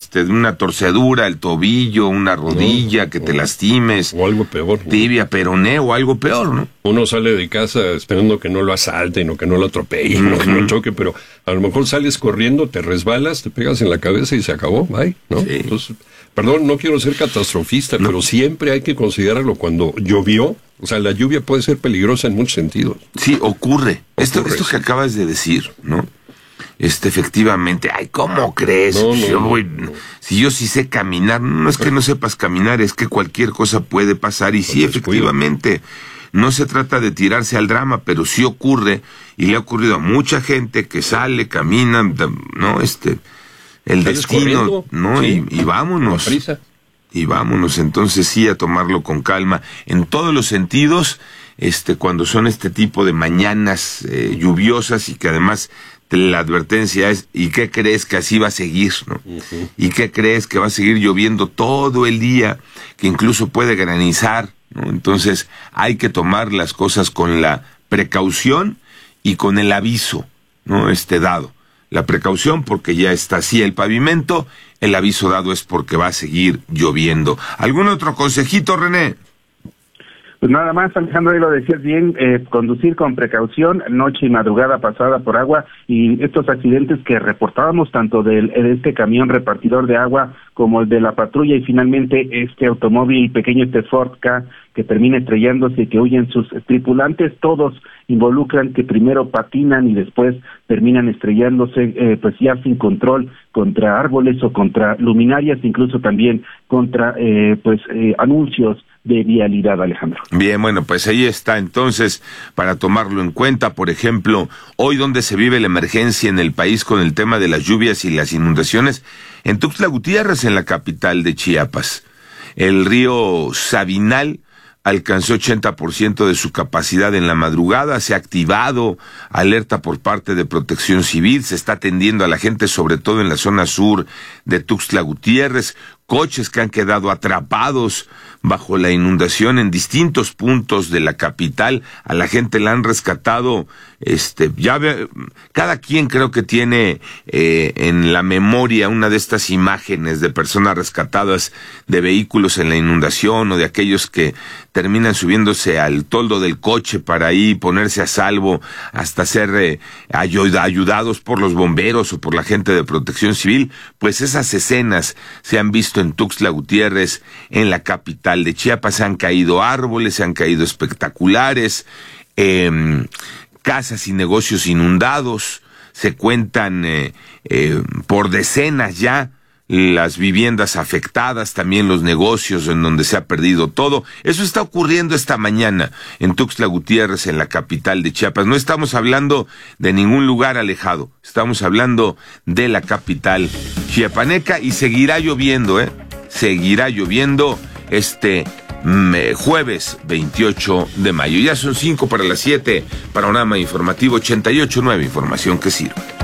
de una torcedura, el tobillo, una rodilla, que te lastimes. O algo peor, ¿no? Tibia, peroné o algo peor, ¿no? Uno sale de casa esperando que no lo asalten o que no lo atropellen, o que no choque, pero a lo mejor sales corriendo, te resbalas, te pegas en la cabeza y se acabó, bye, ¿no? Sí. Entonces, perdón, no quiero ser catastrofista, pero siempre hay que considerarlo cuando llovió. O sea, la lluvia puede ser peligrosa en muchos sentidos. Sí, ocurre. Esto que acabas de decir, ¿no? Efectivamente, ay, ¿cómo crees? Si yo sí sé caminar, no es que no sepas caminar, es que cualquier cosa puede pasar, y sí, efectivamente, no se trata de tirarse al drama, pero sí ocurre, y le ha ocurrido a mucha gente que sale, camina, ¿no? El destino, ¿no? Sí. Y vámonos. Prisa. Y vámonos, entonces sí, a tomarlo con calma, en todos los sentidos, cuando son este tipo de mañanas lluviosas, y que además la advertencia es, ¿y qué crees que así va a seguir, no? ¿Y qué crees que va a seguir lloviendo todo el día, que incluso puede granizar, ¿no? Entonces hay que tomar las cosas con la precaución y con el aviso, ¿no? Dado. La precaución porque ya está así el pavimento, el aviso dado es porque va a seguir lloviendo. ¿Algún otro consejito, René? Pues nada más, Alejandro, ahí lo decías bien, conducir con precaución, noche y madrugada pasada por agua, y estos accidentes que reportábamos, tanto de este camión repartidor de agua como el de la patrulla, y finalmente este automóvil pequeño, Ford Ka, que termina estrellándose y que huyen sus tripulantes, todos involucran que primero patinan y después terminan estrellándose, pues ya sin control, contra árboles o contra luminarias, incluso también contra anuncios de vialidad, Alejandro. Bien, bueno, pues ahí está entonces para tomarlo en cuenta. Por ejemplo, hoy donde se vive la emergencia en el país con el tema de las lluvias y las inundaciones, en Tuxtla Gutiérrez, en la capital de Chiapas. El río Sabinal alcanzó 80% de su capacidad en la madrugada, se ha activado alerta por parte de Protección Civil, se está atendiendo a la gente, sobre todo en la zona sur de Tuxtla Gutiérrez, coches que han quedado atrapados bajo la inundación en distintos puntos de la capital, a la gente la han rescatado, cada quien creo que tiene en la memoria una de estas imágenes de personas rescatadas de vehículos en la inundación, o de aquellos que terminan subiéndose al toldo del coche para ahí ponerse a salvo hasta ser ayudados por los bomberos o por la gente de Protección Civil. Pues esas escenas se han visto en Tuxtla Gutiérrez, en la capital de Chiapas. Se han caído árboles, se han caído espectaculares, casas y negocios inundados, se cuentan por decenas ya las viviendas afectadas, también los negocios en donde se ha perdido todo. Eso está ocurriendo esta mañana en Tuxtla Gutiérrez, en la capital de Chiapas. No estamos hablando de ningún lugar alejado, estamos hablando de la capital chiapaneca, y seguirá lloviendo, seguirá lloviendo jueves 28 de mayo. Ya son 5 para las 7, panorama informativo 88.9, información que sirve.